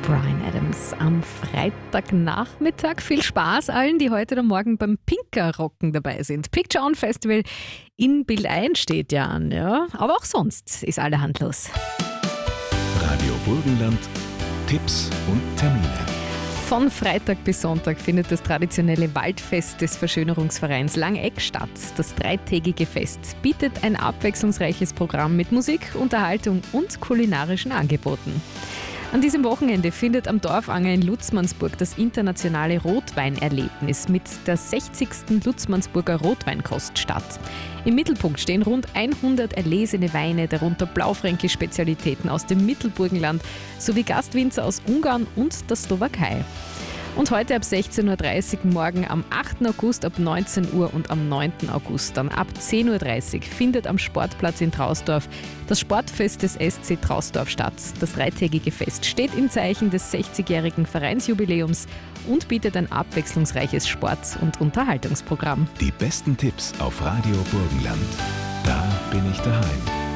Bryan Adams am Freitagnachmittag. Viel Spaß allen, die heute oder morgen beim Pinkerrocken dabei sind. Picture On Festival in Bildein steht ja an, ja. Aber auch sonst ist allerhand los. Radio Burgenland, Tipps und Termine. Von Freitag bis Sonntag findet das traditionelle Waldfest des Verschönerungsvereins Langeck statt. Das dreitägige Fest bietet ein abwechslungsreiches Programm mit Musik, Unterhaltung und kulinarischen Angeboten. An diesem Wochenende findet am Dorfanger in Lutzmannsburg das internationale Rotweinerlebnis mit der 60. Lutzmannsburger Rotweinkost statt. Im Mittelpunkt stehen rund 100 erlesene Weine, darunter Blaufränkisch-Spezialitäten aus dem Mittelburgenland sowie Gastwinzer aus Ungarn und der Slowakei. Und heute ab 16.30 Uhr, morgen am 8. August ab 19 Uhr und am 9. August dann ab 10.30 Uhr findet am Sportplatz in Trausdorf das Sportfest des SC Trausdorf statt. Das dreitägige Fest steht im Zeichen des 60-jährigen Vereinsjubiläums und bietet ein abwechslungsreiches Sport- und Unterhaltungsprogramm. Die besten Tipps auf Radio Burgenland. Da bin ich daheim.